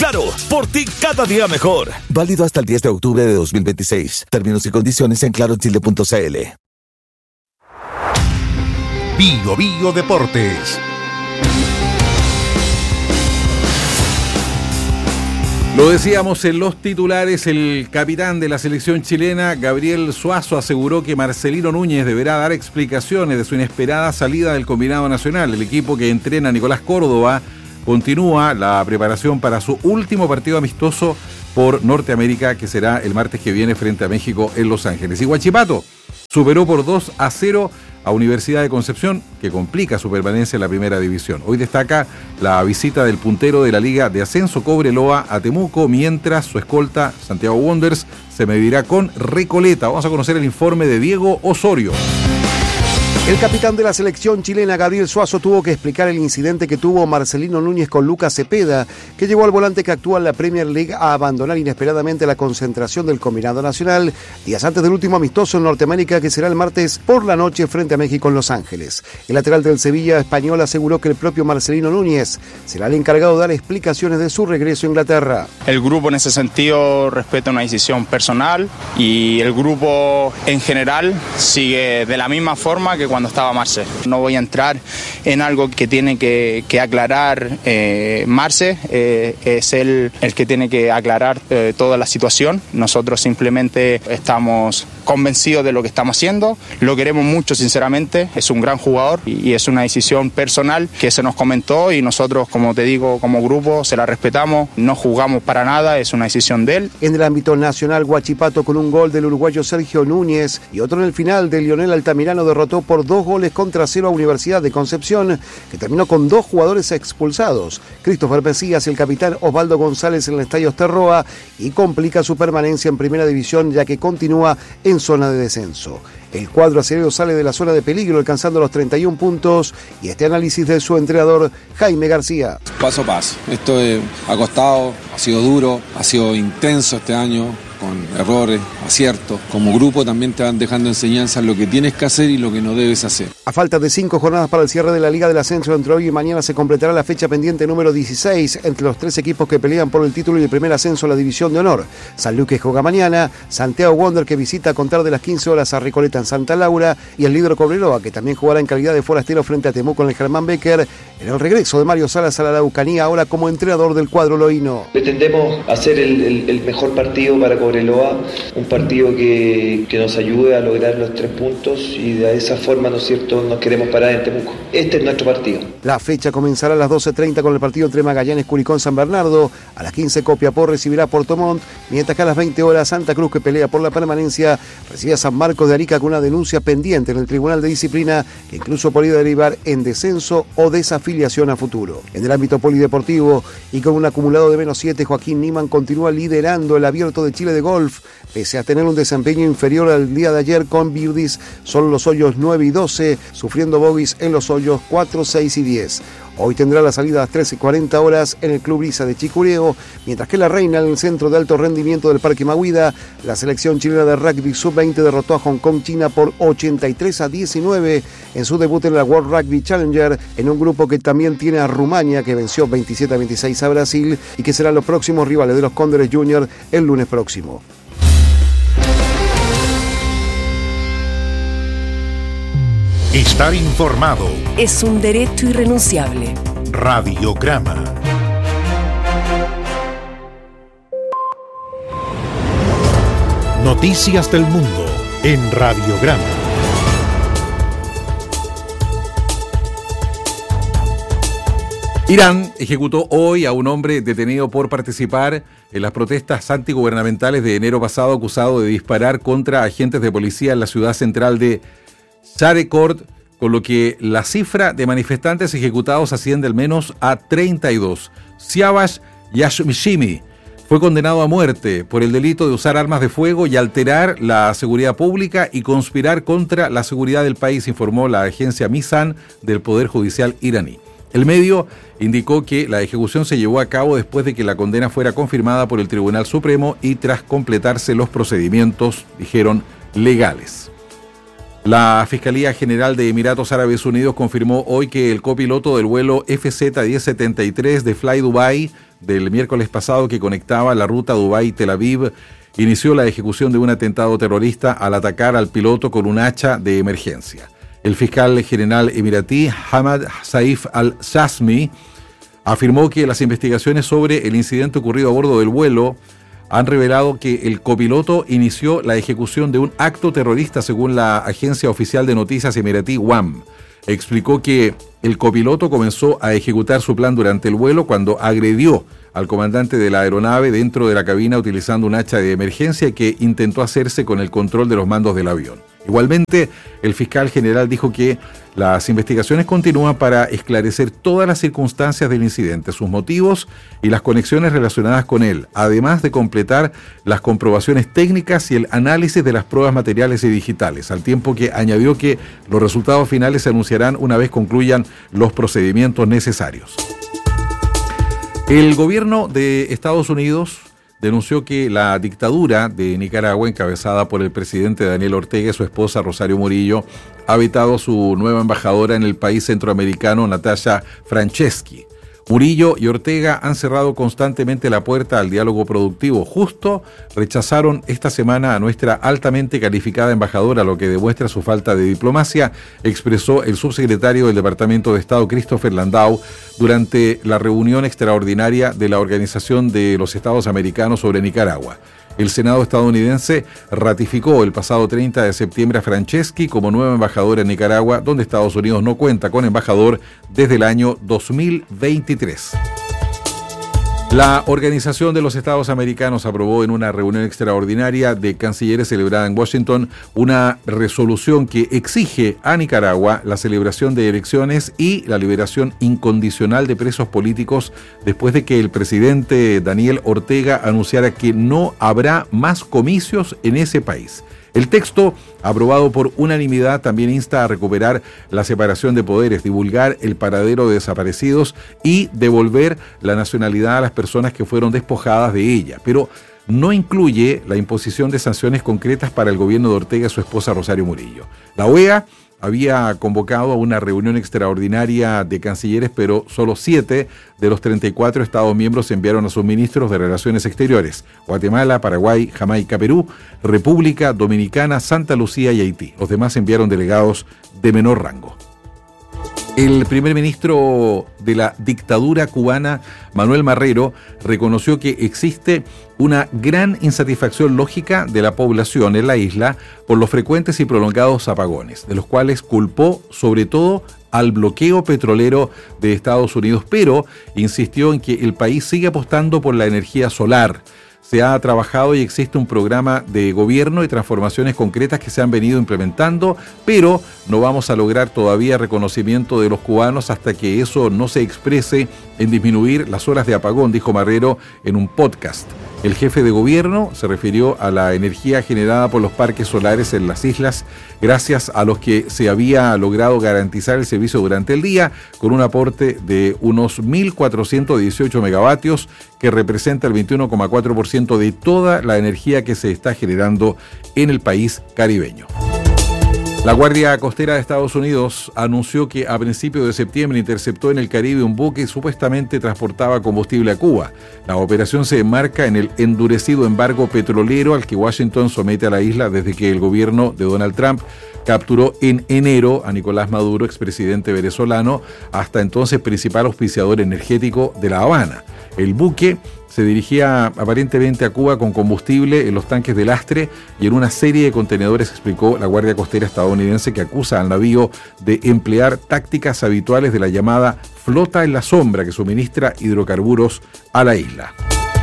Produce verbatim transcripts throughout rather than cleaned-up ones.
Claro, por ti cada día mejor. Válido hasta el diez de octubre de dos mil veintiséis. Términos y condiciones en claro chile punto c l. Bio Bio Deportes. Lo decíamos en los titulares, el capitán de la selección chilena, Gabriel Suazo, aseguró que Marcelino Núñez deberá dar explicaciones de su inesperada salida del combinado nacional. El equipo que entrena a Nicolás Córdoba continúa la preparación para su último partido amistoso por Norteamérica, que será el martes que viene frente a México en Los Ángeles. Y Huachipato superó por dos a cero a Universidad de Concepción, que complica su permanencia en la primera división. Hoy destaca la visita del puntero de la Liga de Ascenso, Cobreloa, a Temuco, mientras su escolta, Santiago Wanderers, se medirá con Recoleta. Vamos a conocer el informe de Diego Osorio. El capitán de la selección chilena, Gabriel Suazo, tuvo que explicar el incidente que tuvo Marcelino Núñez con Lucas Cepeda, que llevó al volante que actúa en la Premier League a abandonar inesperadamente la concentración del combinado nacional días antes del último amistoso en Norteamérica, que será el martes por la noche frente a México en Los Ángeles. El lateral del Sevilla español aseguró que el propio Marcelino Núñez será el encargado de dar explicaciones de su regreso a Inglaterra. El grupo en ese sentido respeta una decisión personal y el grupo en general sigue de la misma forma que cuando estaba Marce. No voy a entrar en algo que tiene que, que aclarar eh, Marce, eh, es él el que tiene que aclarar eh, toda la situación. Nosotros simplemente estamos convencidos de lo que estamos haciendo, lo queremos mucho sinceramente, es un gran jugador y, y es una decisión personal que se nos comentó y nosotros, como te digo, como grupo se la respetamos, no juzgamos para nada, es una decisión de él. En el ámbito nacional, Huachipato con un gol del uruguayo Sergio Núñez y otro en el final de Lionel Altamirano derrotó por dos goles contra cero a Universidad de Concepción, que terminó con dos jugadores expulsados, Christopher Mesías y el capitán Osvaldo González en el estadio Osterroa, y complica su permanencia en primera división ya que continúa en zona de descenso. El cuadro acerero sale de la zona de peligro alcanzando los treinta y un puntos y este análisis de su entrenador Jaime García. Paso a paso, esto es, ha costado, ha sido duro, ha sido intenso este año, con errores, aciertos. Como grupo también te van dejando enseñanzas lo que tienes que hacer y lo que no debes hacer. A falta de cinco jornadas para el cierre de la Liga del Ascenso, entre hoy y mañana se completará la fecha pendiente número dieciséis entre los tres equipos que pelean por el título y el primer ascenso a la División de Honor. San Luis juega mañana, Santiago Wander que visita a contar de las quince horas a Recoleta en Santa Laura y el líder Cobreloa que también jugará en calidad de forastero frente a Temuco en el Germán Becker en el regreso de Mario Salas a la Araucanía ahora como entrenador del cuadro loíno. Pretendemos hacer el, el, el mejor partido para Cobreloa, un partido que, que nos ayude a lograr los tres puntos y de esa forma, ¿no es cierto?, nos queremos parar en Temuco. Este es nuestro partido. La fecha comenzará a las doce treinta con el partido entre Magallanes, Curicó, San Bernardo. A las quince Copiapó recibirá a Puerto Montt, mientras que a las veinte horas Santa Cruz, que pelea por la permanencia, recibe a San Marcos de Arica con una denuncia pendiente en el Tribunal de Disciplina que incluso podría derivar en descenso o desafiliación a futuro. En el ámbito polideportivo y con un acumulado de menos siete, Joaquín Niemann continúa liderando el Abierto de Chile de golf, pese a tener un desempeño inferior al día de ayer con birdies, son los hoyos nueve y doce, sufriendo bogies en los hoyos cuatro, seis y diez. Hoy tendrá la salida a las trece cuarenta horas en el Club Brisa de Chicureo, mientras que la reina en el centro de alto rendimiento del Parque Mahuida, la selección chilena de rugby sub veinte derrotó a Hong Kong, China por ochenta y tres a diecinueve en su debut en la World Rugby Challenger, en un grupo que también tiene a Rumania, que venció veintisiete a veintiséis a Brasil y que serán los próximos rivales de los Cóndores Junior el lunes próximo. Estar informado es un derecho irrenunciable. Radiograma. Noticias del mundo en Radiograma. Irán ejecutó hoy a un hombre detenido por participar en las protestas antigubernamentales de enero pasado, acusado de disparar contra agentes de policía en la ciudad central de Sarekord, con lo que la cifra de manifestantes ejecutados asciende al menos a treinta y dos. Siavash Yashmishimi fue condenado a muerte por el delito de usar armas de fuego y alterar la seguridad pública y conspirar contra la seguridad del país, informó la agencia Misan del Poder Judicial iraní. El medio indicó que la ejecución se llevó a cabo después de que la condena fuera confirmada por el Tribunal Supremo y tras completarse los procedimientos, dijeron, legales. La Fiscalía General de Emiratos Árabes Unidos confirmó hoy que el copiloto del vuelo F Z diez setenta y tres de Fly Dubai del miércoles pasado que conectaba la ruta Dubái-Tel Aviv inició la ejecución de un atentado terrorista al atacar al piloto con un hacha de emergencia. El fiscal general emiratí Hamad Saif al-Shasmi afirmó que las investigaciones sobre el incidente ocurrido a bordo del vuelo han revelado que el copiloto inició la ejecución de un acto terrorista según la agencia oficial de noticias emiratí W A M. Explicó que el copiloto comenzó a ejecutar su plan durante el vuelo cuando agredió al comandante de la aeronave dentro de la cabina utilizando un hacha de emergencia que intentó hacerse con el control de los mandos del avión. Igualmente, el fiscal general dijo que las investigaciones continúan para esclarecer todas las circunstancias del incidente, sus motivos y las conexiones relacionadas con él, además de completar las comprobaciones técnicas y el análisis de las pruebas materiales y digitales, al tiempo que añadió que los resultados finales se anunciarán una vez concluyan los procedimientos necesarios. El gobierno de Estados Unidos denunció que la dictadura de Nicaragua, encabezada por el presidente Daniel Ortega y su esposa Rosario Murillo, ha vetado a su nueva embajadora en el país centroamericano, Natasha Franceschi. Murillo y Ortega han cerrado constantemente la puerta al diálogo productivo. Justo rechazaron esta semana a nuestra altamente calificada embajadora, lo que demuestra su falta de diplomacia, expresó el subsecretario del Departamento de Estado, Christopher Landau, durante la reunión extraordinaria de la Organización de los Estados Americanos sobre Nicaragua. El Senado estadounidense ratificó el pasado treinta de septiembre a Franceschi como nueva embajadora en Nicaragua, donde Estados Unidos no cuenta con embajador desde el año dos mil veintitrés. La Organización de los Estados Americanos aprobó en una reunión extraordinaria de cancilleres celebrada en Washington una resolución que exige a Nicaragua la celebración de elecciones y la liberación incondicional de presos políticos después de que el presidente Daniel Ortega anunciara que no habrá más comicios en ese país. El texto, aprobado por unanimidad, también insta a recuperar la separación de poderes, divulgar el paradero de desaparecidos y devolver la nacionalidad a las personas que fueron despojadas de ella, pero no incluye la imposición de sanciones concretas para el gobierno de Ortega y su esposa Rosario Murillo. La O E A había convocado a una reunión extraordinaria de cancilleres, pero solo siete de los treinta y cuatro Estados miembros enviaron a sus ministros de Relaciones Exteriores: Guatemala, Paraguay, Jamaica, Perú, República Dominicana, Santa Lucía y Haití. Los demás enviaron delegados de menor rango. El primer ministro de la dictadura cubana, Manuel Marrero, reconoció que existe una gran insatisfacción lógica de la población en la isla por los frecuentes y prolongados apagones, de los cuales culpó sobre todo al bloqueo petrolero de Estados Unidos, pero insistió en que el país sigue apostando por la energía solar. Se ha trabajado y existe un programa de gobierno y transformaciones concretas que se han venido implementando, pero no vamos a lograr todavía reconocimiento de los cubanos hasta que eso no se exprese en disminuir las horas de apagón, dijo Marrero en un podcast. El jefe de gobierno se refirió a la energía generada por los parques solares en las islas, gracias a los que se había logrado garantizar el servicio durante el día, con un aporte de unos mil cuatrocientos dieciocho megavatios, que representa el veintiuno coma cuatro por ciento de toda la energía que se está generando en el país caribeño. La Guardia Costera de Estados Unidos anunció que a principios de septiembre interceptó en el Caribe un buque que supuestamente transportaba combustible a Cuba. La operación se enmarca en el endurecido embargo petrolero al que Washington somete a la isla desde que el gobierno de Donald Trump capturó en enero a Nicolás Maduro, expresidente venezolano, hasta entonces principal auspiciador energético de La Habana. El buque se dirigía aparentemente a Cuba con combustible en los tanques de lastre y en una serie de contenedores, explicó la Guardia Costera estadounidense, que acusa al navío de emplear tácticas habituales de la llamada flota en la sombra, que suministra hidrocarburos a la isla.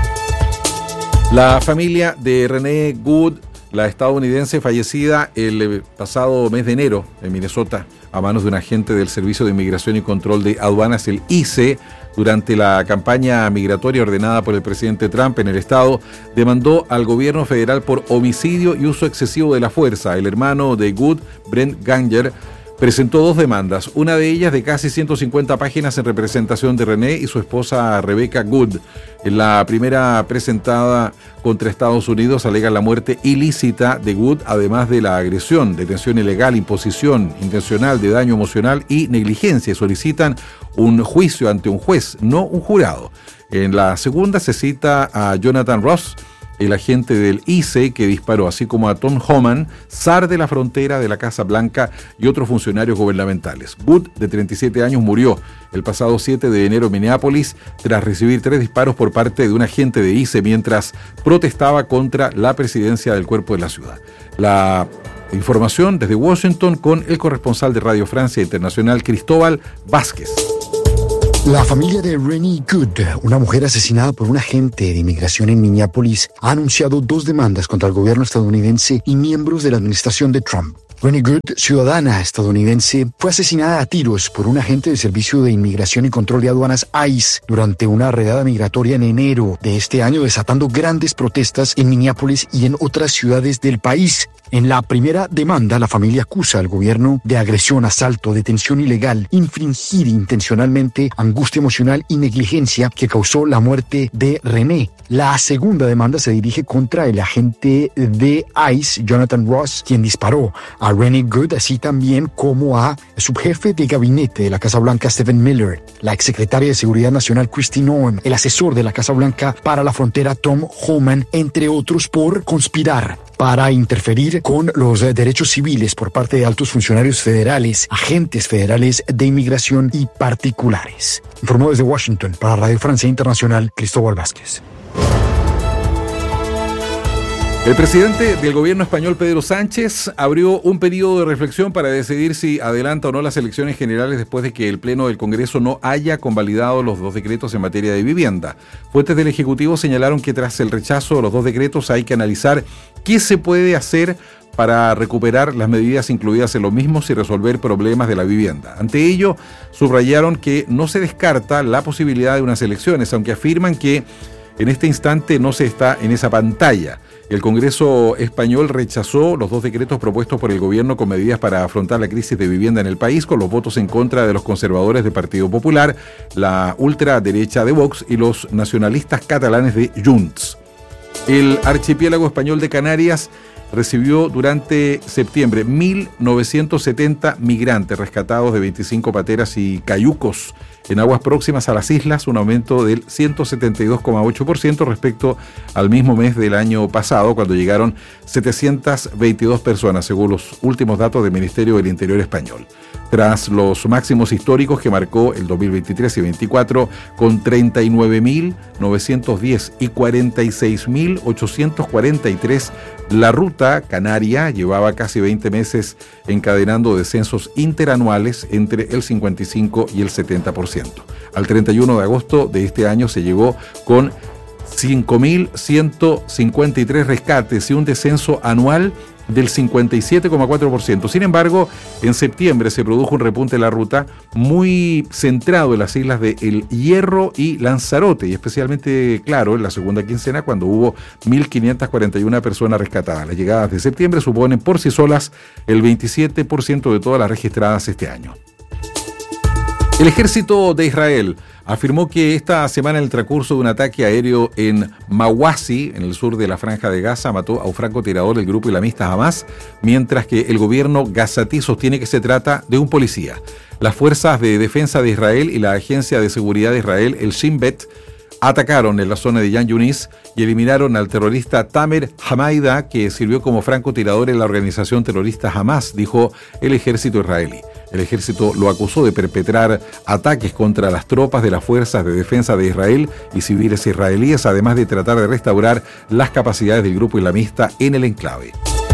La familia de Renee Good, la estadounidense fallecida el pasado mes de enero en Minnesota a manos de un agente del Servicio de Inmigración y Control de Aduanas, el I C E, durante la campaña migratoria ordenada por el presidente Trump en el estado, demandó al gobierno federal por homicidio y uso excesivo de la fuerza. El hermano de Good, Brent Ganger, presentó dos demandas, una de ellas de casi ciento cincuenta páginas en representación de René y su esposa Rebecca Good. En la primera, presentada contra Estados Unidos, alega la muerte ilícita de Good, además de la agresión, detención ilegal, imposición intencional de daño emocional y negligencia. Solicitan un juicio ante un juez, no un jurado. En la segunda se cita a Jonathan Ross, el agente del I C E que disparó, así como a Tom Homan, zar de la frontera de la Casa Blanca, y otros funcionarios gubernamentales. Good, de treinta y siete años, murió el pasado siete de enero en Minneapolis tras recibir tres disparos por parte de un agente de I C E mientras protestaba contra la presidencia del cuerpo de la ciudad. La información desde Washington con el corresponsal de Radio Francia Internacional, Cristóbal Vázquez. La familia de Rennie Good, una mujer asesinada por un agente de inmigración en Minneapolis, ha anunciado dos demandas contra el gobierno estadounidense y miembros de la administración de Trump. Rennie Good, ciudadana estadounidense, fue asesinada a tiros por un agente del Servicio de Inmigración y Control de Aduanas I C E durante una redada migratoria en enero de este año, desatando grandes protestas en Minneapolis y en otras ciudades del país. En la primera demanda, la familia acusa al gobierno de agresión, asalto, detención ilegal, infringir intencionalmente, angustia emocional y negligencia que causó la muerte de René. La segunda demanda se dirige contra el agente de I C E, Jonathan Ross, quien disparó a Rennie Good, así también como a subjefe de gabinete de la Casa Blanca, Stephen Miller, la exsecretaria de Seguridad Nacional, Kristi Noem, el asesor de la Casa Blanca para la frontera, Tom Homan, entre otros, por conspirar para interferir con los derechos civiles por parte de altos funcionarios federales, agentes federales de inmigración y particulares. Informó desde Washington para Radio Francia Internacional, Cristóbal Vázquez. El presidente del gobierno español, Pedro Sánchez, abrió un periodo de reflexión para decidir si adelanta o no las elecciones generales después de que el Pleno del Congreso no haya convalidado los dos decretos en materia de vivienda. Fuentes del Ejecutivo señalaron que tras el rechazo de los dos decretos hay que analizar qué se puede hacer para recuperar las medidas incluidas en los mismos y resolver problemas de la vivienda. Ante ello, subrayaron que no se descarta la posibilidad de unas elecciones, aunque afirman que en este instante no se está en esa pantalla. El Congreso español rechazó los dos decretos propuestos por el gobierno con medidas para afrontar la crisis de vivienda en el país, con los votos en contra de los conservadores del Partido Popular, la ultraderecha de Vox y los nacionalistas catalanes de Junts. El archipiélago español de Canarias recibió durante septiembre mil novecientos setenta migrantes rescatados de veinticinco pateras y cayucos en aguas próximas a las islas, un aumento del ciento setenta y dos coma ocho por ciento respecto al mismo mes del año pasado, cuando llegaron setecientas veintidós personas, según los últimos datos del Ministerio del Interior español. Tras los máximos históricos que marcó el dos mil veintitrés y veinticuatro, con treinta y nueve mil novecientos diez y cuarenta y seis mil ochocientos cuarenta y tres, la ruta canaria llevaba casi veinte meses encadenando descensos interanuales entre el cincuenta y cinco y el setenta por ciento. Al treinta y uno de agosto de este año se llegó con cinco mil ciento cincuenta y tres rescates y un descenso anual del cincuenta y siete coma cuatro por ciento. Sin embargo, en septiembre se produjo un repunte de la ruta muy centrado en las islas de El Hierro y Lanzarote, y especialmente claro en la segunda quincena, cuando hubo mil quinientas cuarenta y una personas rescatadas. Las llegadas de septiembre suponen por sí solas el veintisiete por ciento de todas las registradas este año. El ejército de Israel afirmó que esta semana, en el transcurso de un ataque aéreo en Mawasi, en el sur de la Franja de Gaza, mató a un francotirador del grupo islamista Hamas, mientras que el gobierno gazatí sostiene que se trata de un policía. Las fuerzas de defensa de Israel y la agencia de seguridad de Israel, el Shin Bet, atacaron en la zona de Yan Yunis y eliminaron al terrorista Tamer Hamaida, que sirvió como francotirador en la organización terrorista Hamas, dijo el ejército israelí. El ejército lo acusó de perpetrar ataques contra las tropas de las fuerzas de defensa de Israel y civiles israelíes, además de tratar de restaurar las capacidades del grupo islamista en el enclave.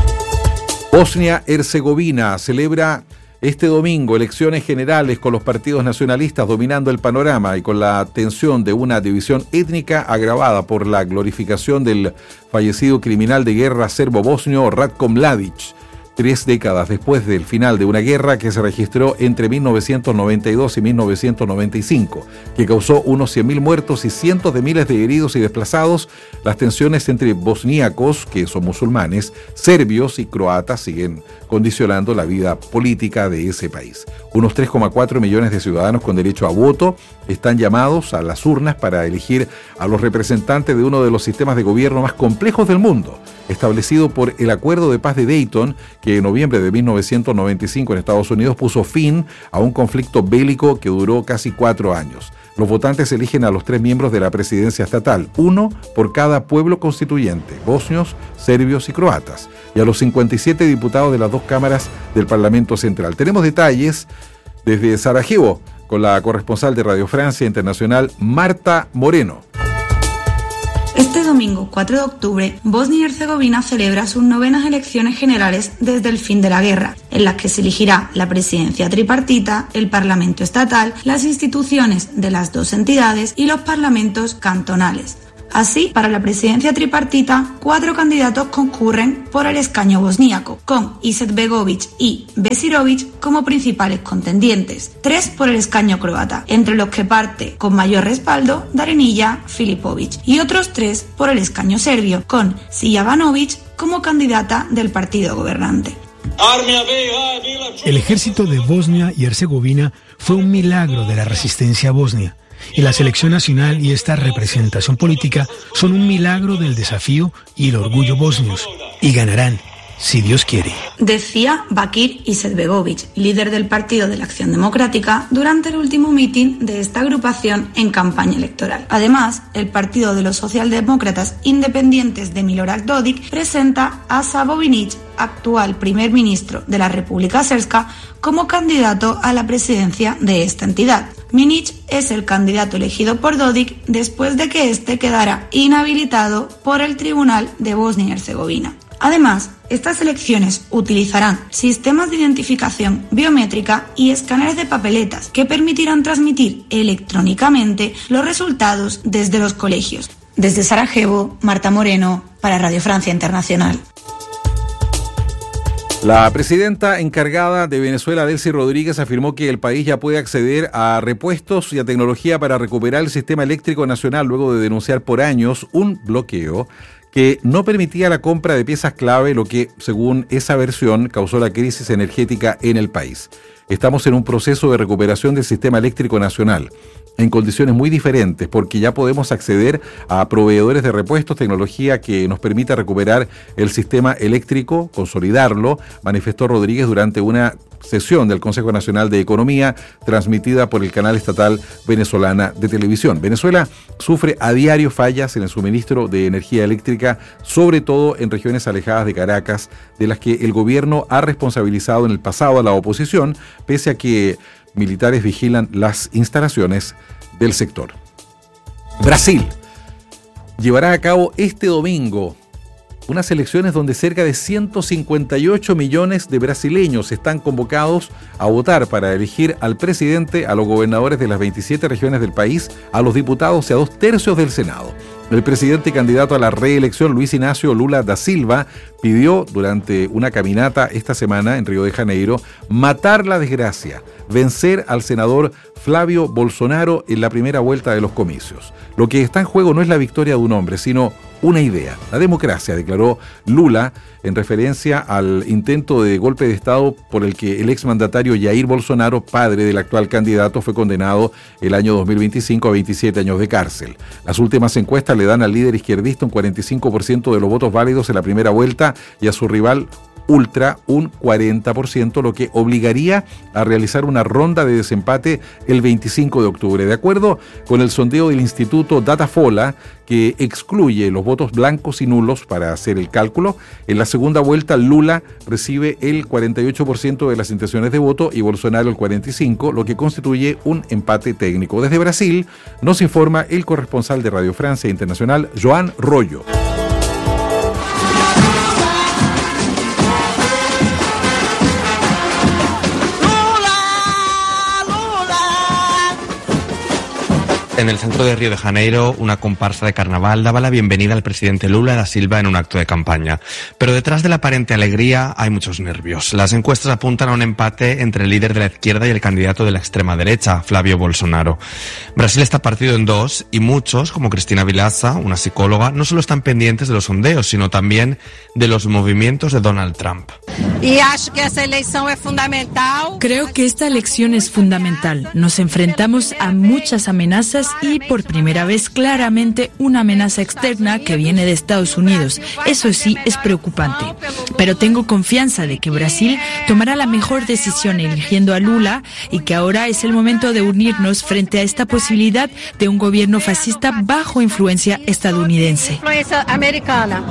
Bosnia-Herzegovina celebra este domingo elecciones generales con los partidos nacionalistas dominando el panorama y con la tensión de una división étnica agravada por la glorificación del fallecido criminal de guerra serbo-bosnio Ratko Mladic, tres décadas después del final de una guerra que se registró entre mil novecientos noventa y dos y mil novecientos noventa y cinco, que causó unos cien mil muertos y cientos de miles de heridos y desplazados. Las tensiones entre bosníacos, que son musulmanes, serbios y croatas siguen condicionando la vida política de ese país. Unos tres coma cuatro millones de ciudadanos con derecho a voto están llamados a las urnas para elegir a los representantes de uno de los sistemas de gobierno más complejos del mundo, establecido por el Acuerdo de Paz de Dayton, que en noviembre de mil novecientos noventa y cinco en Estados Unidos puso fin a un conflicto bélico que duró casi cuatro años. Los votantes eligen a los tres miembros de la presidencia estatal, uno por cada pueblo constituyente, bosnios, serbios y croatas, y a los cincuenta y siete diputados de las dos cámaras del Parlamento Central. Tenemos detalles desde Sarajevo con la corresponsal de Radio Francia Internacional, Marta Moreno. Este domingo cuatro de octubre, Bosnia y Herzegovina celebra sus novenas elecciones generales desde el fin de la guerra, en las que se elegirá la presidencia tripartita, el Parlamento estatal, las instituciones de las dos entidades y los parlamentos cantonales. Así, para la presidencia tripartita, cuatro candidatos concurren por el escaño bosníaco, con Izetbegović y Besirović como principales contendientes, tres por el escaño croata, entre los que parte con mayor respaldo Darinija Filipović, y otros tres por el escaño serbio, con Sijavanović como candidata del partido gobernante. El ejército de Bosnia y Herzegovina fue un milagro de la resistencia bosnia. Y la selección nacional y esta representación política son un milagro del desafío y el orgullo bosnios. Y ganarán, si Dios quiere. Decía Bakir Izetbegović, líder del Partido de la Acción Democrática, durante el último mitin de esta agrupación en campaña electoral. Además, el Partido de los Socialdemócratas Independientes de Milorad Dodik presenta a Savo Vinić, actual primer ministro de la República Srpska, como candidato a la presidencia de esta entidad. Minić es el candidato elegido por Dodik después de que éste quedara inhabilitado por el Tribunal de Bosnia y Herzegovina. Además, estas elecciones utilizarán sistemas de identificación biométrica y escáneres de papeletas que permitirán transmitir electrónicamente los resultados desde los colegios. Desde Sarajevo, Marta Moreno, para Radio Francia Internacional. La presidenta encargada de Venezuela, Delcy Rodríguez, afirmó que el país ya puede acceder a repuestos y a tecnología para recuperar el sistema eléctrico nacional luego de denunciar por años un bloqueo que no permitía la compra de piezas clave, lo que, según esa versión, causó la crisis energética en el país. Estamos en un proceso de recuperación del sistema eléctrico nacional, en condiciones muy diferentes, porque ya podemos acceder a proveedores de repuestos, tecnología que nos permita recuperar el sistema eléctrico, consolidarlo, manifestó Rodríguez durante una sesión del Consejo Nacional de Economía transmitida por el canal estatal venezolana de televisión. Venezuela sufre a diario fallas en el suministro de energía eléctrica, sobre todo en regiones alejadas de Caracas, de las que el gobierno ha responsabilizado en el pasado a la oposición, pese a que militares vigilan las instalaciones del sector. Brasil llevará a cabo este domingo unas elecciones donde cerca de ciento cincuenta y ocho millones de brasileños están convocados a votar para elegir al presidente, a los gobernadores de las veintisiete regiones del país, a los diputados y a dos tercios del Senado. El presidente candidato a la reelección, Luis Ignacio Lula da Silva, pidió durante una caminata esta semana en Río de Janeiro matar la desgracia, vencer al senador Flavio Bolsonaro en la primera vuelta de los comicios. Lo que está en juego no es la victoria de un hombre, sino una idea, la democracia, declaró Lula en referencia al intento de golpe de Estado por el que el exmandatario Jair Bolsonaro, padre del actual candidato, fue condenado el año dos mil veinticinco a veintisiete años de cárcel. Las últimas encuestas le dan al líder izquierdista un cuarenta y cinco por ciento de los votos válidos en la primera vuelta y a su rival ultra un cuarenta por ciento, lo que obligaría a realizar una ronda de desempate el veinticinco de octubre. De acuerdo con el sondeo del Instituto Datafola, que excluye los votos blancos y nulos para hacer el cálculo, en la segunda vuelta Lula recibe el cuarenta y ocho por ciento de las intenciones de voto y Bolsonaro el cuarenta y cinco por ciento, lo que constituye un empate técnico. Desde Brasil nos informa el corresponsal de Radio Francia Internacional, Joan Rollo. En el centro de Río de Janeiro, una comparsa de carnaval daba la bienvenida al presidente Lula da Silva en un acto de campaña. Pero detrás de la aparente alegría hay muchos nervios. Las encuestas apuntan a un empate entre el líder de la izquierda y el candidato de la extrema derecha, Flavio Bolsonaro. Brasil está partido en dos y muchos, como Cristina Vilaça, una psicóloga, no solo están pendientes de los sondeos, sino también de los movimientos de Donald Trump. Y acho que esa elección es fundamental. Creo que esta elección es fundamental. Nos enfrentamos a muchas amenazas fronteras y, por primera vez, claramente una amenaza externa que viene de Estados Unidos. Eso sí es preocupante. Pero tengo confianza de que Brasil tomará la mejor decisión eligiendo a Lula y que ahora es el momento de unirnos frente a esta posibilidad de un gobierno fascista bajo influencia estadounidense. Influência americana.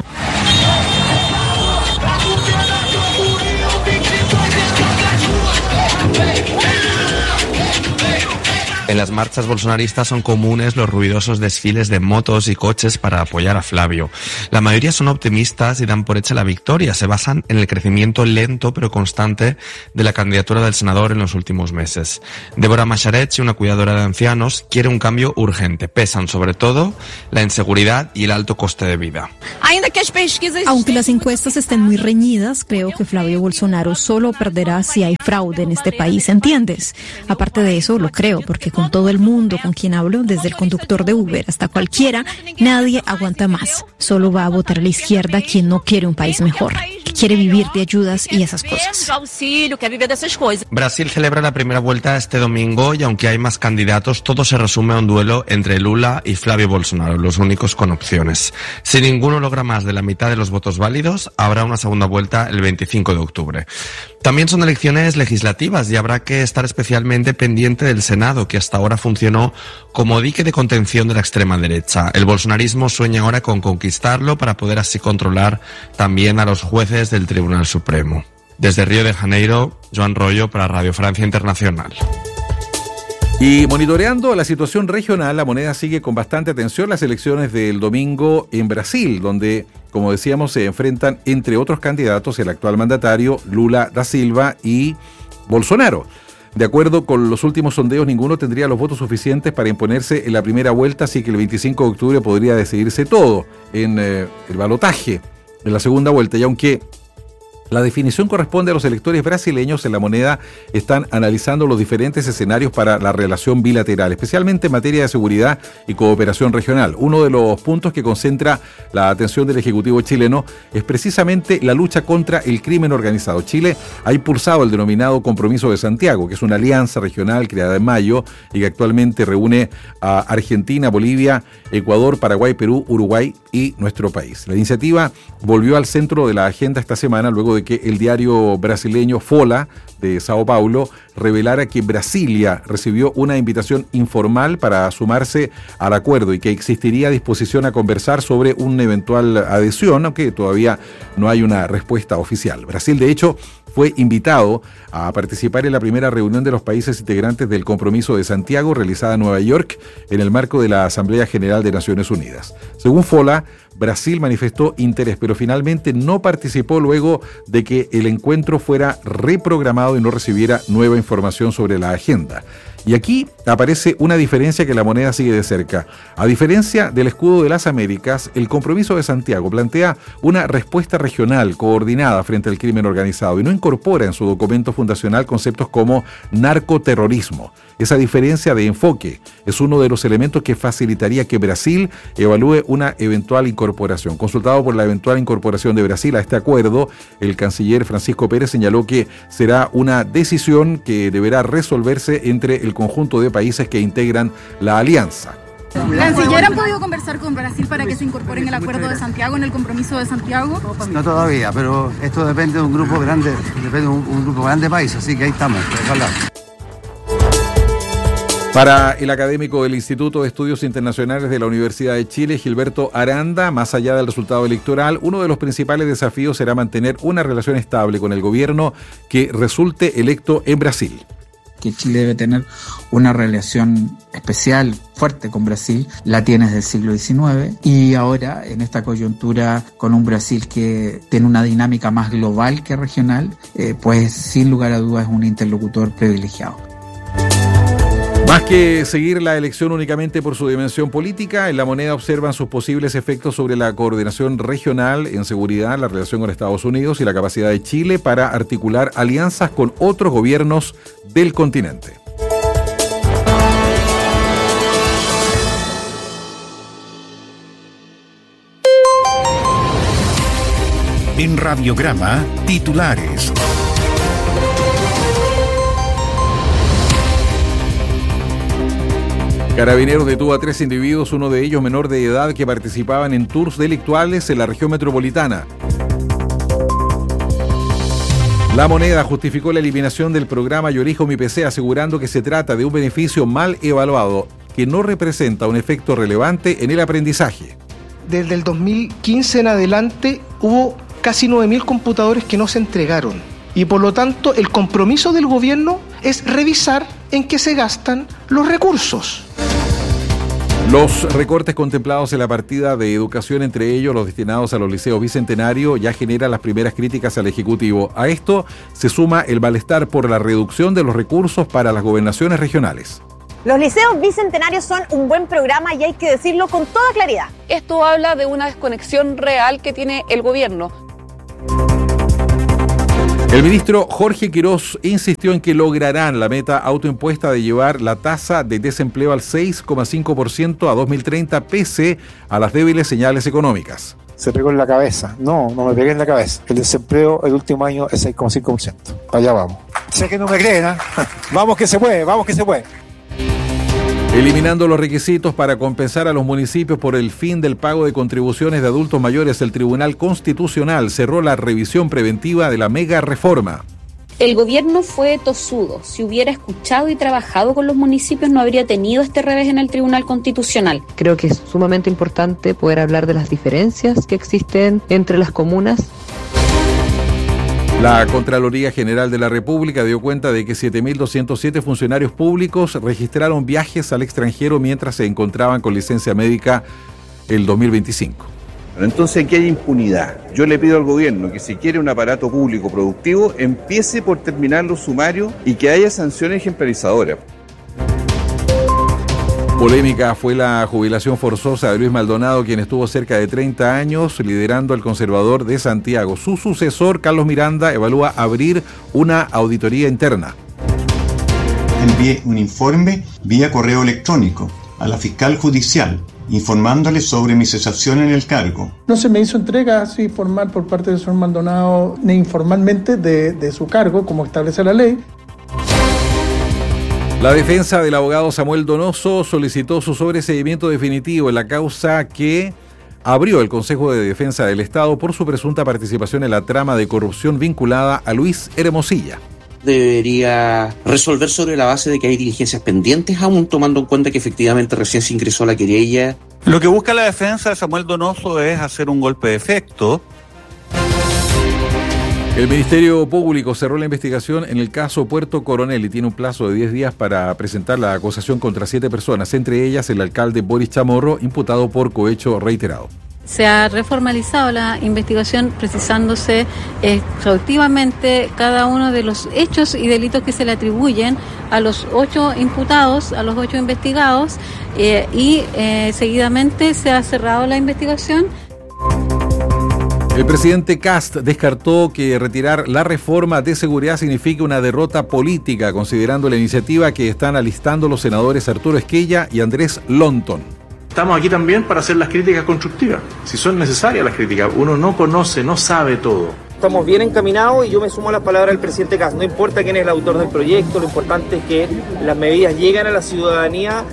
En las marchas bolsonaristas son comunes los ruidosos desfiles de motos y coches para apoyar a Flavio. La mayoría son optimistas y dan por hecha la victoria. Se basan en el crecimiento lento pero constante de la candidatura del senador en los últimos meses. Débora Macharetti, una cuidadora de ancianos, quiere un cambio urgente. Pesan sobre todo la inseguridad y el alto coste de vida. Aunque las encuestas estén muy reñidas, creo que Flavio Bolsonaro solo perderá si hay fraude en este país, ¿entiendes? Aparte de eso, lo creo, porque con todo el mundo con quien hablo, desde el conductor de Uber hasta cualquiera, nadie aguanta más. Solo va a votar a la izquierda quien no quiere un país mejor, que quiere vivir de ayudas y esas cosas. Brasil celebra la primera vuelta este domingo y aunque hay más candidatos, todo se resume a un duelo entre Lula y Flavio Bolsonaro, los únicos con opciones. Si ninguno logra más de la mitad de los votos válidos, habrá una segunda vuelta el veinticinco de octubre. También son elecciones legislativas y habrá que estar especialmente pendiente del Senado, que hasta ahora funcionó como dique de contención de la extrema derecha. El bolsonarismo sueña ahora con conquistarlo para poder así controlar también a los jueces del Tribunal Supremo. Desde Río de Janeiro, Joan Rollo para Radio Francia Internacional. Y monitoreando la situación regional, La Moneda sigue con bastante atención las elecciones del domingo en Brasil, donde, como decíamos, se enfrentan, entre otros candidatos, el actual mandatario Lula da Silva y Bolsonaro. De acuerdo con los últimos sondeos, ninguno tendría los votos suficientes para imponerse en la primera vuelta, así que el veinticinco de octubre podría decidirse todo en eh, el balotaje en la segunda vuelta. Y aunque la definición corresponde a los electores brasileños, en La Moneda están analizando los diferentes escenarios para la relación bilateral, especialmente en materia de seguridad y cooperación regional. Uno de los puntos que concentra la atención del Ejecutivo chileno es precisamente la lucha contra el crimen organizado. Chile ha impulsado el denominado Compromiso de Santiago, que es una alianza regional creada en mayo y que actualmente reúne a Argentina, Bolivia, Ecuador, Paraguay, Perú, Uruguay y nuestro país. La iniciativa volvió al centro de la agenda esta semana luego de que el diario brasileño Folha de Sao Paulo revelara que Brasilia recibió una invitación informal para sumarse al acuerdo y que existiría disposición a conversar sobre una eventual adhesión, aunque todavía no hay una respuesta oficial. Brasil, de hecho, fue invitado a participar en la primera reunión de los países integrantes del Compromiso de Santiago, realizada en Nueva York, en el marco de la Asamblea General de Naciones Unidas. Según Folha, Brasil manifestó interés, pero finalmente no participó luego de que el encuentro fuera reprogramado y no recibiera nueva información sobre la agenda. Y aquí aparece una diferencia que La Moneda sigue de cerca. A diferencia del Escudo de las Américas, el Compromiso de Santiago plantea una respuesta regional coordinada frente al crimen organizado y no incorpora en su documento fundacional conceptos como narcoterrorismo. Esa diferencia de enfoque es uno de los elementos que facilitaría que Brasil evalúe una eventual incorporación. Consultado por la eventual incorporación de Brasil a este acuerdo, el canciller Francisco Pérez señaló que será una decisión que deberá resolverse entre el conjunto de países que integran la alianza. ¿Canciller, han podido conversar con Brasil para que se incorpore en el Acuerdo de Santiago, en el Compromiso de Santiago? No todavía, pero esto depende de un grupo grande, depende de un, un grupo grande de países, así que ahí estamos, ojalá. Para el académico del Instituto de Estudios Internacionales de la Universidad de Chile, Gilberto Aranda, más allá del resultado electoral, uno de los principales desafíos será mantener una relación estable con el gobierno que resulte electo en Brasil. Que Chile debe tener una relación especial, fuerte con Brasil, la tiene desde el siglo diecinueve y ahora en esta coyuntura con un Brasil que tiene una dinámica más global que regional, eh, pues sin lugar a dudas es un interlocutor privilegiado. Más que seguir la elección únicamente por su dimensión política, en La Moneda observan sus posibles efectos sobre la coordinación regional en seguridad, la relación con Estados Unidos y la capacidad de Chile para articular alianzas con otros gobiernos del continente. En Radiograma, titulares. Carabineros detuvo a tres individuos, uno de ellos menor de edad, que participaban en tours delictuales en la región metropolitana. La Moneda justificó la eliminación del programa Yo Elijo Mi P C, asegurando que se trata de un beneficio mal evaluado, que no representa un efecto relevante en el aprendizaje. Desde el dos mil quince en adelante hubo casi nueve mil computadores que no se entregaron. Y por lo tanto, el compromiso del gobierno es revisar en qué se gastan los recursos. Los recortes contemplados en la partida de educación, entre ellos los destinados a los liceos Bicentenario, ya generan las primeras críticas al Ejecutivo. A esto se suma el malestar por la reducción de los recursos para las gobernaciones regionales. Los liceos Bicentenarios son un buen programa y hay que decirlo con toda claridad. Esto habla de una desconexión real que tiene el gobierno. El ministro Jorge Quirós insistió en que lograrán la meta autoimpuesta de llevar la tasa de desempleo al seis coma cinco por ciento a dos mil treinta, pese a las débiles señales económicas. Se pegó en la cabeza. No, no me pegué en la cabeza. El desempleo el último año es seis coma cinco por ciento. Allá vamos. Sé que no me creen, ¿eh? Vamos que se puede, vamos que se puede. Eliminando los requisitos para compensar a los municipios por el fin del pago de contribuciones de adultos mayores, el Tribunal Constitucional cerró la revisión preventiva de la mega reforma. El gobierno fue tosudo. Si hubiera escuchado y trabajado con los municipios, no habría tenido este revés en el Tribunal Constitucional. Creo que es sumamente importante poder hablar de las diferencias que existen entre las comunas. La Contraloría General de la República dio cuenta de que siete mil doscientos siete funcionarios públicos registraron viajes al extranjero mientras se encontraban con licencia médica el dos mil veinticinco. Entonces aquí hay impunidad. Yo le pido al gobierno que si quiere un aparato público productivo, empiece por terminar los sumarios y que haya sanciones ejemplarizadoras. Polémica fue la jubilación forzosa de Luis Maldonado, quien estuvo cerca de treinta años liderando al Conservador de Santiago. Su sucesor, Carlos Miranda, evalúa abrir una auditoría interna. Envié un informe vía correo electrónico a la fiscal judicial, informándole sobre mi cesación en el cargo. No se me hizo entrega así formal por parte del señor Maldonado, ni informalmente de, de su cargo, como establece la ley. La defensa del abogado Samuel Donoso solicitó su sobreseimiento definitivo en la causa que abrió el Consejo de Defensa del Estado por su presunta participación en la trama de corrupción vinculada a Luis Hermosilla. Debería resolver sobre la base de que hay diligencias pendientes, aún tomando en cuenta que efectivamente recién se ingresó la querella. Lo que busca la defensa de Samuel Donoso es hacer un golpe de efecto. El Ministerio Público cerró la investigación en el caso Puerto Coronel y tiene un plazo de diez días para presentar la acusación contra siete personas, entre ellas el alcalde Boris Chamorro, imputado por cohecho reiterado. Se ha reformalizado la investigación precisándose exhaustivamente cada uno de los hechos y delitos que se le atribuyen a los ocho imputados, a los ocho investigados, eh, y eh, seguidamente se ha cerrado la investigación. El presidente Kast descartó que retirar la reforma de seguridad signifique una derrota política, considerando la iniciativa que están alistando los senadores Arturo Esquella y Andrés Lonton. Estamos aquí también para hacer las críticas constructivas, si son necesarias las críticas. Uno no conoce, no sabe todo. Estamos bien encaminados y yo me sumo a las palabras del presidente Kast. No importa quién es el autor del proyecto, lo importante es que las medidas lleguen a la ciudadanía.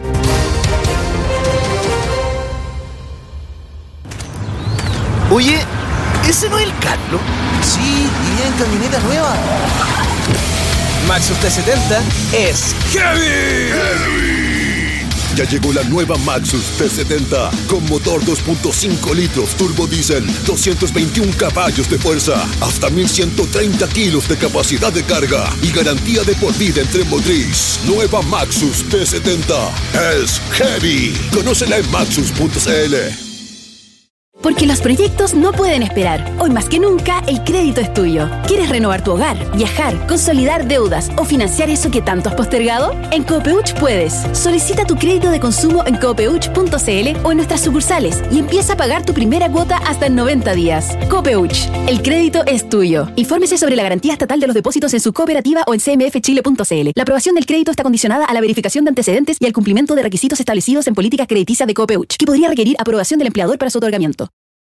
Oye, ¿ese no es el Carlos? Sí, y en camioneta nueva. Maxus T setenta es heavy. ¡Heavy! Ya llegó la nueva Maxus T setenta con motor dos punto cinco litros turbo diésel, doscientos veintiún caballos de fuerza, hasta mil ciento treinta kilos de capacidad de carga y garantía de por vida en tren motriz. Nueva Maxus T setenta es heavy. Conócela en maxus punto c l. Porque los proyectos no pueden esperar. Hoy más que nunca, el crédito es tuyo. ¿Quieres renovar tu hogar, viajar, consolidar deudas o financiar eso que tanto has postergado? En Copeuch puedes. Solicita tu crédito de consumo en copeuch punto c l o en nuestras sucursales y empieza a pagar tu primera cuota hasta en noventa días. Copeuch, el crédito es tuyo. Infórmese sobre la garantía estatal de los depósitos en su cooperativa o en c m f chile punto c l. La aprobación del crédito está condicionada a la verificación de antecedentes y al cumplimiento de requisitos establecidos en políticas crediticias de Copeuch, que podría requerir aprobación del empleador para su otorgamiento.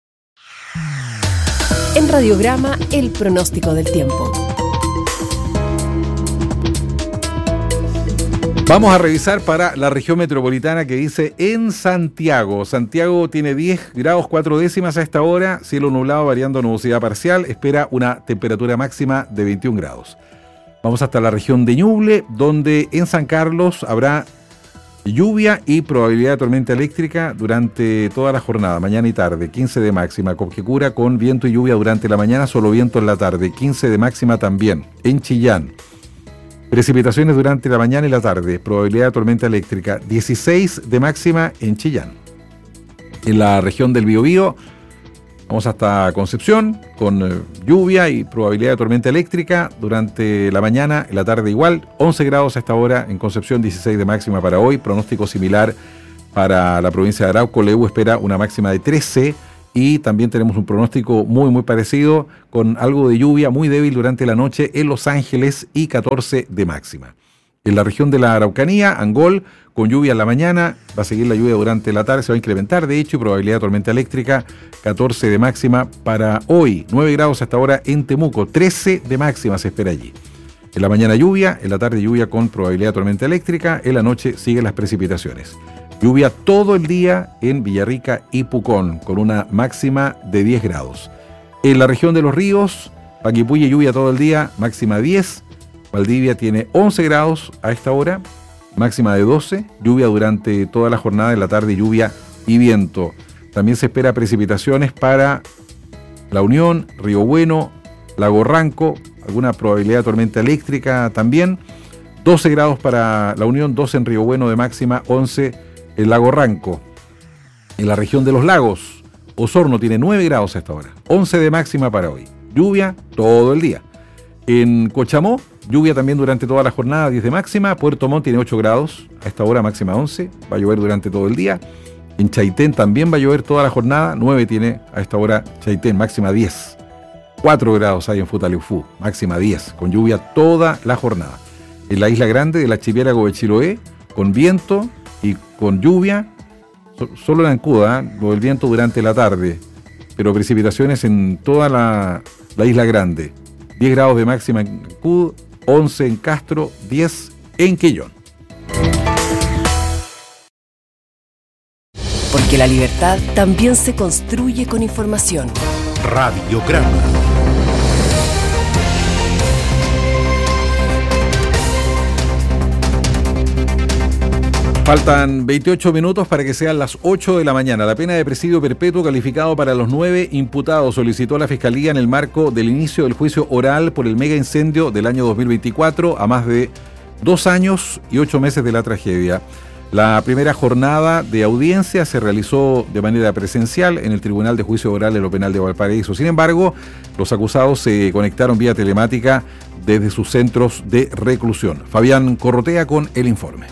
En Radiograma, el pronóstico del tiempo. Vamos a revisar para la región metropolitana que dice en Santiago. Santiago tiene diez grados cuatro décimas a esta hora, cielo nublado variando nubosidad parcial, espera una temperatura máxima de veintiún grados. Vamos hasta la región de Ñuble, donde en San Carlos habrá lluvia y probabilidad de tormenta eléctrica durante toda la jornada, mañana y tarde, quince de máxima. Coquecura con viento y lluvia durante la mañana, solo viento en la tarde, quince de máxima también. En Chillán, precipitaciones durante la mañana y la tarde, probabilidad de tormenta eléctrica, dieciséis de máxima en Chillán. En la región del Biobío, vamos hasta Concepción, con eh, lluvia y probabilidad de tormenta eléctrica durante la mañana y la tarde igual, once grados a esta hora en Concepción, dieciséis de máxima para hoy, pronóstico similar para la provincia de Arauco. Leu espera una máxima de trece y también tenemos un pronóstico muy muy parecido con algo de lluvia muy débil durante la noche en Los Ángeles y catorce de máxima. En la región de la Araucanía, Angol, con lluvia en la mañana, va a seguir la lluvia durante la tarde, se va a incrementar de hecho, y probabilidad de tormenta eléctrica, catorce de máxima para hoy, nueve grados hasta ahora en Temuco, trece de máxima se espera allí. En la mañana lluvia, en la tarde lluvia con probabilidad de tormenta eléctrica, en la noche siguen las precipitaciones. Lluvia todo el día en Villarrica y Pucón, con una máxima de diez grados. En la región de los ríos, Panguipulli lluvia todo el día, máxima diez. Valdivia tiene once grados a esta hora, máxima de doce. Lluvia durante toda la jornada, en la tarde lluvia y viento. También se espera precipitaciones para La Unión, Río Bueno, Lago Ranco, alguna probabilidad de tormenta eléctrica también. doce grados para La Unión, doce en Río Bueno de máxima, once en Lago Ranco. En la región de los lagos, Osorno tiene nueve grados a esta hora, once de máxima para hoy. Lluvia todo el día. En Cochamó, lluvia también durante toda la jornada, diez de máxima. Puerto Montt tiene ocho grados, a esta hora máxima once, va a llover durante todo el día. En Chaitén también va a llover toda la jornada, nueve tiene a esta hora Chaitén, máxima diez. cuatro grados hay en Futaleufú, máxima diez, con lluvia toda la jornada. En la Isla Grande del archipiélago de Chiloé, con viento y con lluvia, solo en Ancuda, ¿eh? Lo del viento durante la tarde, pero precipitaciones en toda la, la Isla Grande. diez grados de máxima en Ancud, once en Castro, diez en Quillón. Porque la libertad también se construye con información. Radiograma. Faltan veintiocho minutos para que sean las ocho de la mañana. La pena de presidio perpetuo calificado para los nueve imputados solicitó la Fiscalía en el marco del inicio del juicio oral por el mega incendio del año dos mil veinticuatro, a más de dos años y ocho meses de la tragedia. La primera jornada de audiencia se realizó de manera presencial en el Tribunal de Juicio Oral en lo Penal de Valparaíso. Sin embargo, los acusados se conectaron vía telemática desde sus centros de reclusión. Fabián Corrotea con el informe.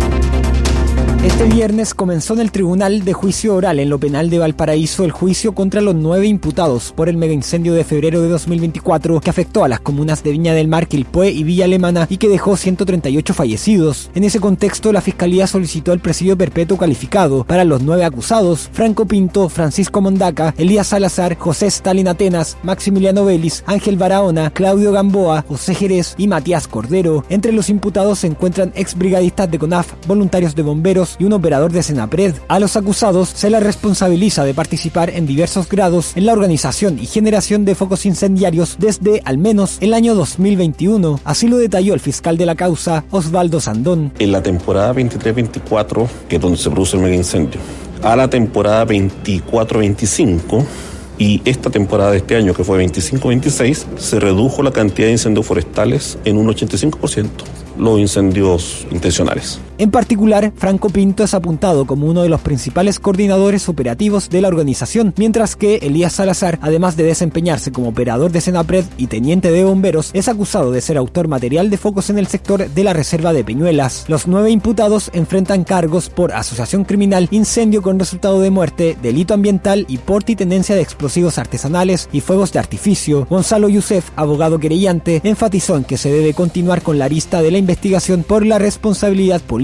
Este viernes comenzó en el Tribunal de Juicio Oral en lo Penal de Valparaíso el juicio contra los nueve imputados por el megaincendio de febrero de dos mil veinticuatro que afectó a las comunas de Viña del Mar, Quilpué y Villa Alemana y que dejó ciento treinta y ocho fallecidos. En ese contexto, la Fiscalía solicitó el presidio perpetuo calificado para los nueve acusados: Franco Pinto, Francisco Mondaca, Elías Salazar, José Stalin Atenas, Maximiliano Vélez, Ángel Barahona, Claudio Gamboa, José Jerez y Matías Cordero. Entre los imputados se encuentran exbrigadistas de CONAF, voluntarios de bomberos y un operador de Senapred. A los acusados se les responsabiliza de participar en diversos grados en la organización y generación de focos incendiarios desde al menos el año dos mil veintiuno. Así lo detalló el fiscal de la causa, Osvaldo Sandón. En la temporada veintitrés veinticuatro, que es donde se produce el mega incendio, a la temporada veinticuatro veinticinco y esta temporada de este año, que fue veinticinco veintiséis, se redujo la cantidad de incendios forestales en un ochenta y cinco por ciento. Los incendios intencionales. En particular, Franco Pinto es apuntado como uno de los principales coordinadores operativos de la organización, mientras que Elías Salazar, además de desempeñarse como operador de Senapred y teniente de bomberos, es acusado de ser autor material de focos en el sector de la reserva de Peñuelas. Los nueve imputados enfrentan cargos por asociación criminal, incendio con resultado de muerte, delito ambiental y porte y tenencia de explosivos artesanales y fuegos de artificio. Gonzalo Youssef, abogado querellante, enfatizó en que se debe continuar con la arista de la investigación por la responsabilidad política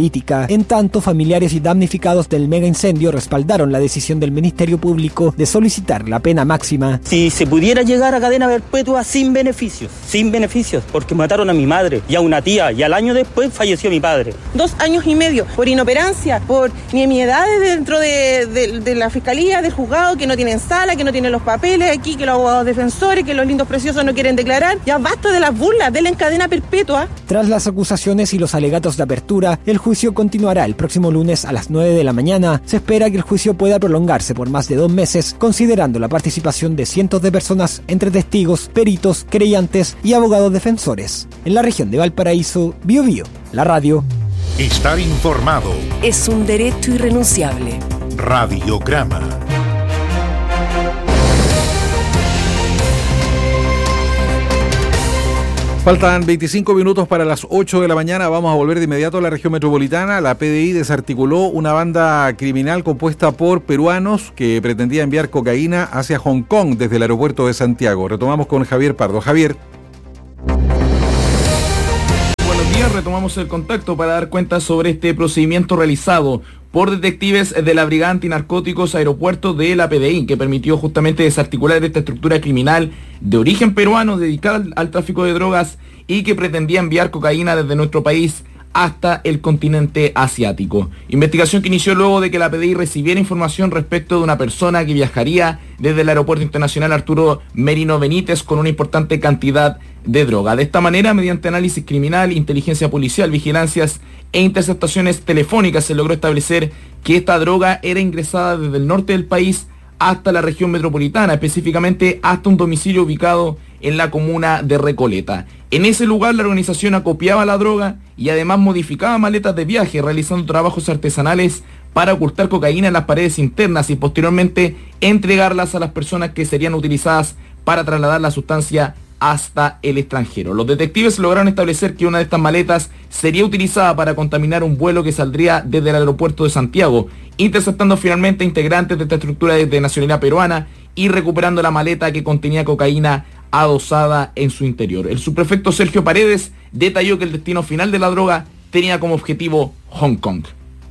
política. En tanto, familiares y damnificados del mega incendio respaldaron la decisión del Ministerio Público de solicitar la pena máxima. Si se pudiera llegar a cadena perpetua sin beneficios, sin beneficios, porque mataron a mi madre y a una tía y al año después falleció mi padre. Dos años y medio por inoperancia, por nimiedades dentro de, de, de la fiscalía, del juzgado, que no tienen sala, que no tienen los papeles aquí, que los abogados defensores, que los lindos preciosos no quieren declarar. Ya basta de las burlas, denle en cadena perpetua. Tras las acusaciones y los alegatos de apertura, el juicio continuará el próximo lunes a las nueve de la mañana. Se espera que el juicio pueda prolongarse por más de dos meses, considerando la participación de cientos de personas entre testigos, peritos, creyentes y abogados defensores. En la región de Valparaíso, Bio Bio, la radio. Estar informado es un derecho irrenunciable. Radiograma. Faltan veinticinco minutos para las ocho de la mañana. Vamos a volver de inmediato a la región metropolitana. La P D I desarticuló una banda criminal compuesta por peruanos que pretendía enviar cocaína hacia Hong Kong desde el aeropuerto de Santiago. Retomamos con Javier Pardo. Javier. Buenos días, retomamos el contacto para dar cuenta sobre este procedimiento realizado por detectives de la Brigada Antinarcóticos Aeropuerto de la P D I, que permitió justamente desarticular esta estructura criminal de origen peruano dedicada al, al tráfico de drogas y que pretendía enviar cocaína desde nuestro país hasta el continente asiático. Investigación que inició luego de que la P D I recibiera información respecto de una persona que viajaría desde el Aeropuerto Internacional Arturo Merino Benítez con una importante cantidad de droga. De esta manera, mediante análisis criminal, inteligencia policial, vigilancias e interceptaciones telefónicas, se logró establecer que esta droga era ingresada desde el norte del país hasta la región metropolitana, específicamente hasta un domicilio ubicado en la comuna de Recoleta. En ese lugar la organización acopiaba la droga y además modificaba maletas de viaje, realizando trabajos artesanales para ocultar cocaína en las paredes internas y posteriormente entregarlas a las personas que serían utilizadas para trasladar la sustancia hasta el extranjero. Los detectives lograron establecer que una de estas maletas sería utilizada para contaminar un vuelo que saldría desde el aeropuerto de Santiago, interceptando finalmente integrantes de esta estructura de nacionalidad peruana y recuperando la maleta que contenía cocaína adosada en su interior. El subprefecto Sergio Paredes detalló que el destino final de la droga tenía como objetivo Hong Kong.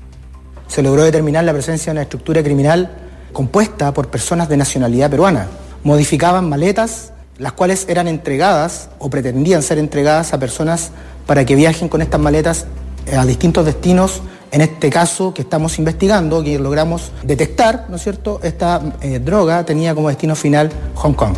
Se logró determinar la presencia de una estructura criminal compuesta por personas de nacionalidad peruana. Modificaban maletas, las cuales eran entregadas o pretendían ser entregadas a personas para que viajen con estas maletas a distintos destinos. En este caso que estamos investigando, que logramos detectar, ¿no es cierto?, esta eh, droga tenía como destino final Hong Kong.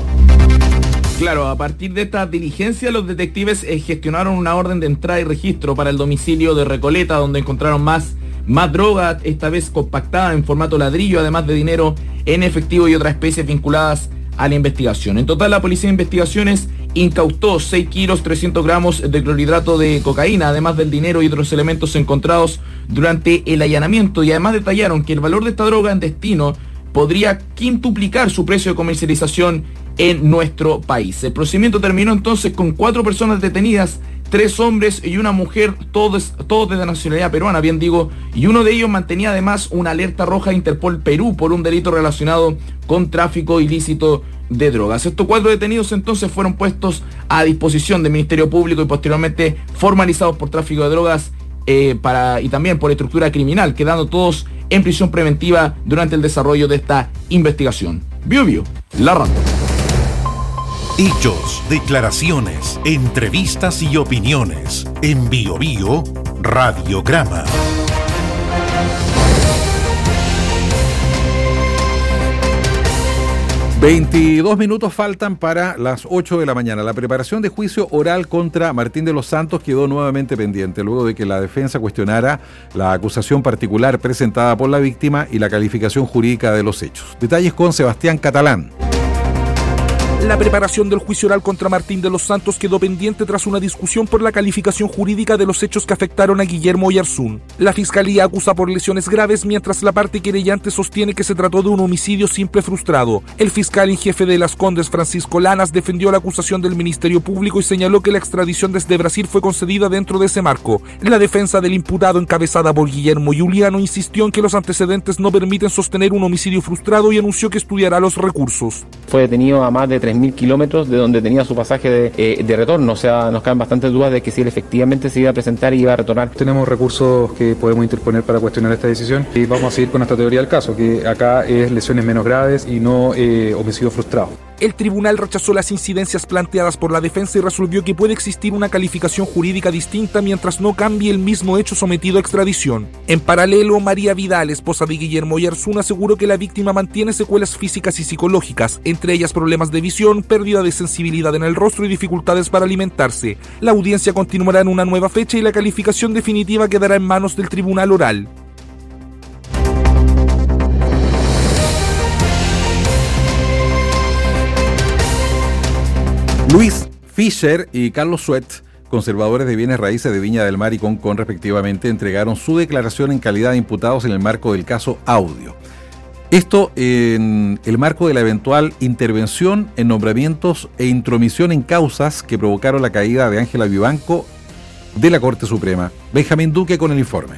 Claro, a partir de esta diligencia, los detectives eh, gestionaron una orden de entrada y registro para el domicilio de Recoleta, donde encontraron más, más droga, esta vez compactada en formato ladrillo, además de dinero en efectivo y otras especies vinculadas a la investigación. En total, la Policía de Investigaciones incautó seis kilos trescientos gramos de clorhidrato de cocaína, además del dinero y otros elementos encontrados durante el allanamiento, y además detallaron que el valor de esta droga en destino podría quintuplicar su precio de comercialización en nuestro país. El procedimiento terminó entonces con cuatro personas detenidas, tres hombres y una mujer, todos, todos de nacionalidad peruana, bien digo, y uno de ellos mantenía además una alerta roja de Interpol Perú por un delito relacionado con tráfico ilícito de drogas. Estos cuatro detenidos entonces fueron puestos a disposición del Ministerio Público y posteriormente formalizados por tráfico de drogas eh, para, y también por estructura criminal, quedando todos en prisión preventiva durante el desarrollo de esta investigación. Bio Bio, la radio. Hechos, declaraciones, entrevistas y opiniones. En Bio Bio, Radiograma. veintidós minutos faltan para las ocho de la mañana. La preparación de juicio oral contra Martín de los Santos quedó nuevamente pendiente, luego de que la defensa cuestionara la acusación particular presentada por la víctima y la calificación jurídica de los hechos. Detalles con Sebastián Catalán. La preparación del juicio oral contra Martín de los Santos quedó pendiente tras una discusión por la calificación jurídica de los hechos que afectaron a Guillermo Oyarzún. La fiscalía acusa por lesiones graves, mientras la parte querellante sostiene que se trató de un homicidio simple frustrado. El fiscal en jefe de Las Condes, Francisco Lanas, defendió la acusación del Ministerio Público y señaló que la extradición desde Brasil fue concedida dentro de ese marco. La defensa del imputado, encabezada por Guillermo Juliano, insistió en que los antecedentes no permiten sostener un homicidio frustrado y anunció que estudiará los recursos. Fue detenido a más de tres tres mil kilómetros de donde tenía su pasaje de, eh, de retorno. O sea, nos caen bastantes dudas de que si él efectivamente se iba a presentar y iba a retornar. Tenemos recursos que podemos interponer para cuestionar esta decisión y vamos a seguir con esta teoría del caso, que acá es lesiones menos graves y no eh, homicidio frustrado. El tribunal rechazó las incidencias planteadas por la defensa y resolvió que puede existir una calificación jurídica distinta mientras no cambie el mismo hecho sometido a extradición. En paralelo, María Vidal, esposa de Guillermo Oyarzún, aseguró que la víctima mantiene secuelas físicas y psicológicas, entre ellas problemas de visión, pérdida de sensibilidad en el rostro y dificultades para alimentarse. La audiencia continuará en una nueva fecha y la calificación definitiva quedará en manos del tribunal oral. Luis Fischer y Carlos Suet, conservadores de bienes raíces de Viña del Mar y Concón respectivamente, entregaron su declaración en calidad de imputados en el marco del caso Audio. Esto en el marco de la eventual intervención en nombramientos e intromisión en causas que provocaron la caída de Ángela Vivanco de la Corte Suprema. Benjamín Duque con el informe.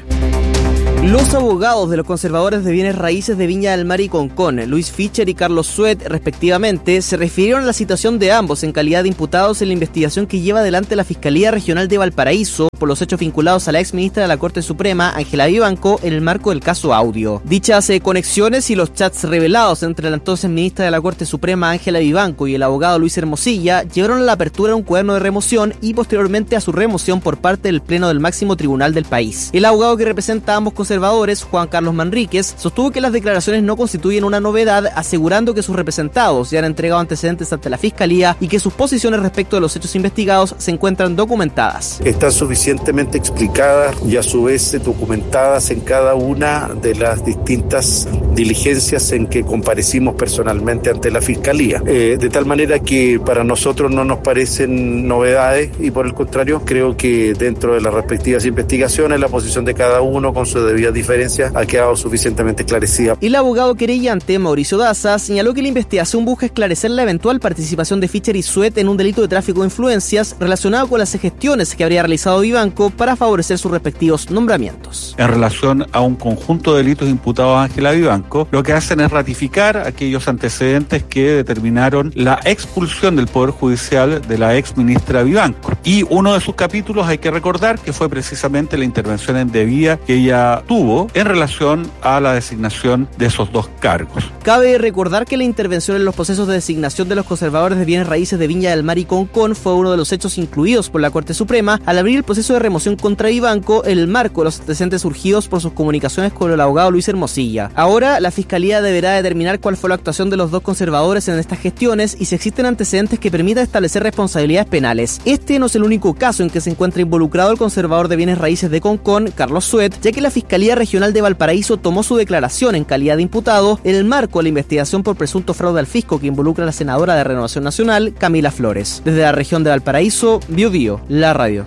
Los abogados de los conservadores de bienes raíces de Viña del Mar y Concón, Luis Fischer y Carlos Suet, respectivamente, se refirieron a la situación de ambos en calidad de imputados en la investigación que lleva adelante la Fiscalía Regional de Valparaíso por los hechos vinculados a la exministra de la Corte Suprema, Ángela Vivanco, en el marco del caso Audio. Dichas eh, conexiones y los chats revelados entre la entonces ministra de la Corte Suprema, Ángela Vivanco, y el abogado Luis Hermosilla llevaron a la apertura de un cuaderno de remoción y posteriormente a su remoción por parte del Pleno del máximo tribunal del país. El abogado que representa a ambos conservadores, Juan Carlos Manríquez, sostuvo que las declaraciones no constituyen una novedad, asegurando que sus representados ya han entregado antecedentes ante la Fiscalía y que sus posiciones respecto de los hechos investigados se encuentran documentadas. Están suficientemente explicadas y a su vez documentadas en cada una de las distintas diligencias en que comparecimos personalmente ante la Fiscalía. Eh, de tal manera que para nosotros no nos parecen novedades y por el contrario creo que dentro de las respectivas investigaciones la posición de cada uno con su debida diferencia ha quedado suficientemente esclarecida. El abogado querellante, Mauricio Daza, señaló que la investigación busca esclarecer la eventual participación de Fischer y Suet en un delito de tráfico de influencias relacionado con las gestiones que habría realizado Vivanco para favorecer sus respectivos nombramientos. En relación a un conjunto de delitos imputados a Ángela Vivanco, lo que hacen es ratificar aquellos antecedentes que determinaron la expulsión del Poder Judicial de la ex ministra Vivanco. Y uno de sus capítulos hay que recordar que fue precisamente la intervención indebida que ella tuvo en relación a la designación de esos dos cargos. Cabe recordar que la intervención en los procesos de designación de los conservadores de bienes raíces de Viña del Mar y Concón fue uno de los hechos incluidos por la Corte Suprema al abrir el proceso de remoción contra Vivanco en el marco de los antecedentes surgidos por sus comunicaciones con el abogado Luis Hermosilla. Ahora, la Fiscalía deberá determinar cuál fue la actuación de los dos conservadores en estas gestiones y si existen antecedentes que permitan establecer responsabilidades penales. Este no es el único caso en que se encuentra involucrado el conservador de bienes raíces de Concón, Carlos Suet, ya que la Fiscalía Regional de Valparaíso tomó su declaración en calidad de imputado en el marco de la investigación por presunto fraude al fisco que involucra a la senadora de Renovación Nacional, Camila Flores. Desde la región de Valparaíso, Bio Bio, la radio.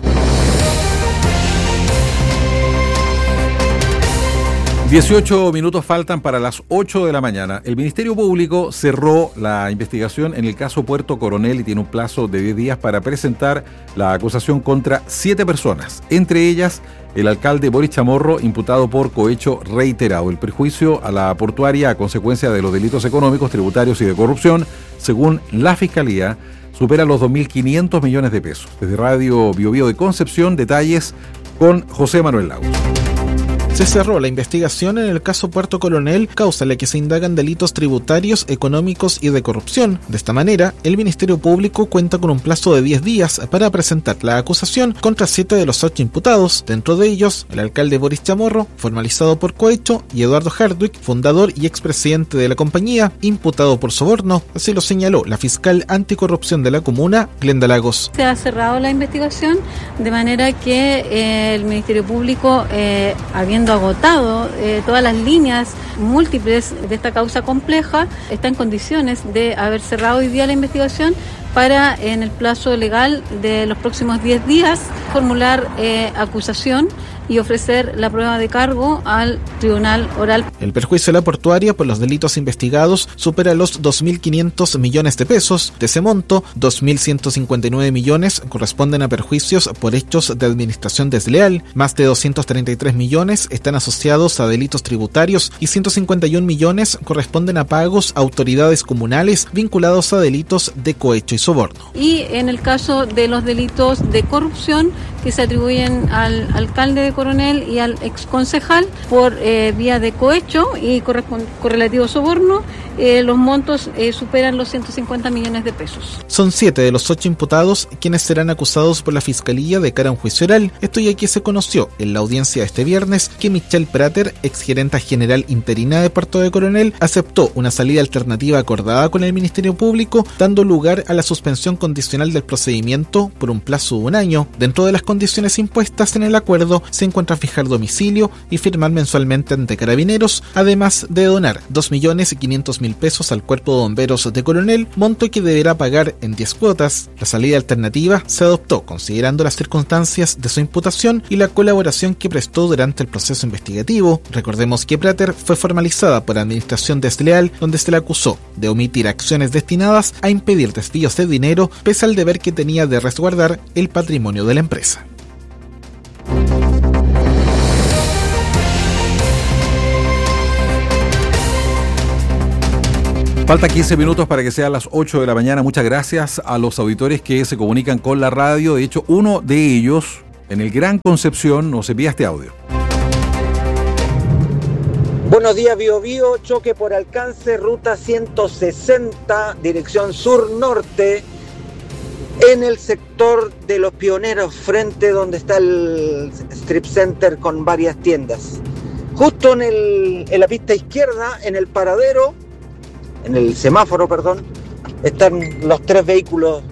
dieciocho minutos faltan para las ocho de la mañana. El Ministerio Público cerró la investigación en el caso Puerto Coronel y tiene un plazo de diez días para presentar la acusación contra siete personas, entre ellas el alcalde Boris Chamorro, imputado por cohecho reiterado. El perjuicio a la portuaria a consecuencia de los delitos económicos, tributarios y de corrupción, según la Fiscalía, supera los dos mil quinientos millones de pesos. Desde Radio Bio Bio de Concepción, detalles con José Manuel Lagos. Se cerró la investigación en el caso Puerto Coronel, causa en la que se indagan delitos tributarios, económicos y de corrupción. De esta manera, el Ministerio Público cuenta con un plazo de diez días para presentar la acusación contra siete de los ocho imputados, dentro de ellos el alcalde Boris Chamorro, formalizado por cohecho, y Eduardo Hardwick, fundador y expresidente de la compañía, imputado por soborno, así lo señaló la fiscal anticorrupción de la comuna, Glenda Lagos. Se ha cerrado la investigación de manera que eh, el Ministerio Público, eh, habiendo agotado eh, todas las líneas múltiples de esta causa compleja, está en condiciones de haber cerrado hoy día la investigación para, en el plazo legal de los próximos diez días, formular eh, acusación y ofrecer la prueba de cargo al tribunal oral. El perjuicio de la portuaria por los delitos investigados supera los dos mil quinientos millones de pesos. De ese monto, dos mil ciento cincuenta y nueve millones corresponden a perjuicios por hechos de administración desleal, más de doscientos treinta y tres millones están asociados a delitos tributarios y ciento cincuenta y un millones corresponden a pagos a autoridades comunales vinculados a delitos de cohecho y soborno. Y en el caso de los delitos de corrupción que se atribuyen al alcalde de Coronel y al exconcejal por eh, vía de cohecho y correlativo soborno, eh, los montos eh, superan los ciento cincuenta millones de pesos. Son siete de los ocho imputados quienes serán acusados por la Fiscalía de cara a un juicio oral. Esto ya que se conoció en la audiencia de este viernes que Michelle Prater, exgerenta general interina de Puerto de Coronel, aceptó una salida alternativa acordada con el Ministerio Público, dando lugar a la suspensión condicional del procedimiento por un plazo de un año. Dentro de las condiciones impuestas en el acuerdo se encuentra fijar domicilio y firmar mensualmente ante Carabineros, además de donar dos millones quinientos mil pesos al Cuerpo de Bomberos de Coronel, monto que deberá pagar en diez cuotas. La salida alternativa se adoptó considerando las circunstancias de su imputación y la colaboración que prestó durante el proceso investigativo. Recordemos que Prater fue formalizada por administración desleal, donde se le acusó de omitir acciones destinadas a impedir desvíos de dinero, pese al deber que tenía de resguardar el patrimonio de la empresa. Falta quince minutos para que sean las ocho de la mañana. Muchas gracias a los auditores que se comunican con la radio. De hecho, uno de ellos, en el Gran Concepción, nos envía este audio. Buenos días, Bio Bio. Choque por alcance, ruta ciento sesenta, dirección sur-norte, en el sector de Los Pioneros, frente donde está el strip center con varias tiendas. Justo en, el, en la pista izquierda, en el paradero, en el semáforo, perdón, están los tres vehículos